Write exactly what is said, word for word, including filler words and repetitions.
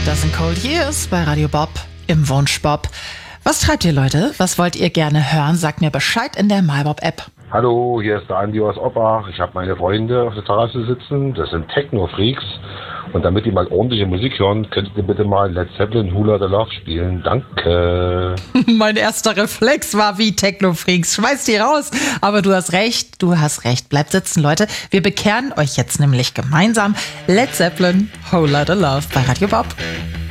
Das sind Cold Years bei Radio Bob im Wunsch Bob. Was treibt ihr, Leute? Was wollt ihr gerne hören? Sagt mir Bescheid in der MyBob-App. Hallo, hier ist der Andi aus Oppach. Ich habe meine Freunde auf der Terrasse sitzen. Das sind Techno-Freaks. Und damit die mal ordentliche Musik hören, könntet ihr bitte mal Led Zeppelin Who Let the Love spielen. Danke. Mein erster Reflex war wie Techno-Freaks. Schmeiß die raus. Aber du hast recht, du hast recht. Bleibt sitzen, Leute. Wir bekehren euch jetzt nämlich gemeinsam Led Zeppelin Who Let the Love bei Radio Bob.